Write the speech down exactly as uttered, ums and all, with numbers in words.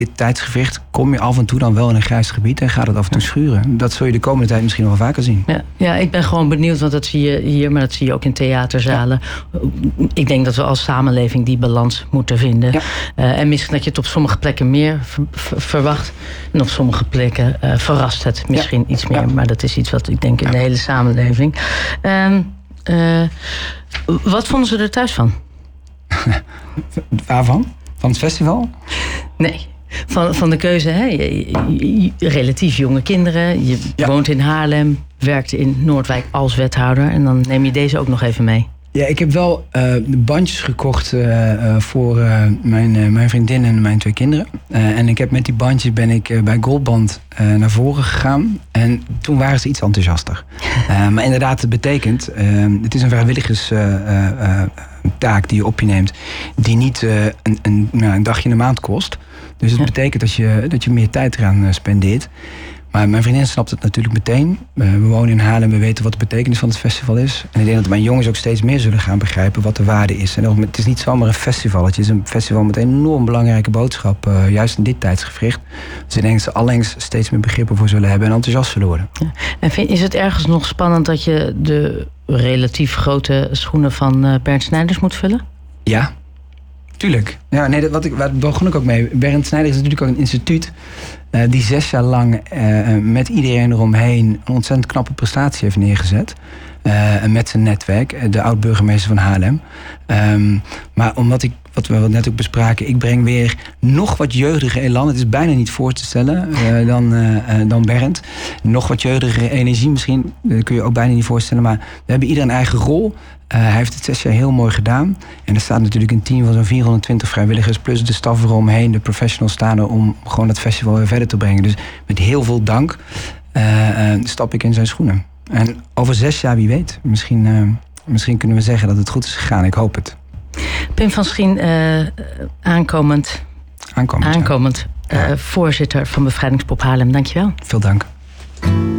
dit tijdsgevricht kom je af en toe dan wel in een grijs gebied en gaat het af en toe schuren. Dat zul je de komende tijd misschien nog wel vaker zien. Ja, ja, ik ben gewoon benieuwd, want dat zie je hier, maar dat zie je ook in theaterzalen. Ja. Ik denk dat we als samenleving die balans moeten vinden. Ja. Uh, en misschien dat je het op sommige plekken meer ver, ver, verwacht en op sommige plekken uh, verrast het misschien ja. iets meer. Ja. Maar dat is iets wat ik denk in ja. de hele samenleving. Uh, uh, wat vonden ze er thuis van? Waarvan? Van het festival? Nee. Van, van de keuze, hè? Je, je, je, relatief jonge kinderen. Je ja. woont in Haarlem, werkt in Noordwijk als wethouder. En dan neem je deze ook nog even mee. Ja, ik heb wel uh, de bandjes gekocht uh, uh, voor uh, mijn, uh, mijn vriendin en mijn twee kinderen. Uh, en ik heb met die bandjes ben ik uh, bij Goldband uh, naar voren gegaan. En toen waren ze iets enthousiaster. Uh, maar inderdaad, het betekent, uh, het is een vrijwilligers uh, uh, taak die je op je neemt, die niet uh, een, een, nou, een dagje in de maand kost. Dus het ja. betekent dat je, dat je meer tijd eraan uh, spendeert. Maar mijn vriendin snapt het natuurlijk meteen. Uh, we wonen in Haarlem, we weten wat de betekenis van het festival is. En ik denk dat mijn jongens ook steeds meer zullen gaan begrijpen wat de waarde is. En ook, het is niet zomaar een festival. Het is een festival met een enorm belangrijke boodschap. Uh, juist in dit tijdsgevricht. Dus ik denk dat ze allengs steeds meer begrippen voor zullen hebben en enthousiast zullen worden. Ja. En vind, is het ergens nog spannend dat je de relatief grote schoenen van uh, Bernd Snijders moet vullen? Ja. Tuurlijk. Ja, nee, dat, wat ik, waar begon ik ook mee. Bernd Snijders is natuurlijk ook een instituut uh, die zes jaar lang uh, met iedereen eromheen een ontzettend knappe prestatie heeft neergezet. Uh, met zijn netwerk, de oud-burgemeester van Haarlem. Um, maar omdat ik, wat we net ook bespraken, ik breng weer nog wat jeugdige elan. Het is bijna niet voor te stellen uh, dan, uh, uh, dan Bernd. Nog wat jeugdige energie misschien, dat kun je ook bijna niet voorstellen. Maar we hebben ieder een eigen rol. Uh, hij heeft het zes jaar heel mooi gedaan. En er staat natuurlijk een team van zo'n vierhonderdtwintig vrijwilligers... plus de staf eromheen, de professionals staan er om gewoon het festival weer verder te brengen. Dus met heel veel dank uh, uh, stap ik in zijn schoenen. En over zes jaar, wie weet, misschien, uh, misschien kunnen we zeggen dat het goed is gegaan. Ik hoop het. Pim van Schien, uh, aankomend, aankomend, aankomend ja. uh, voorzitter van Bevrijdingspop Haarlem. Dankjewel. Veel dank.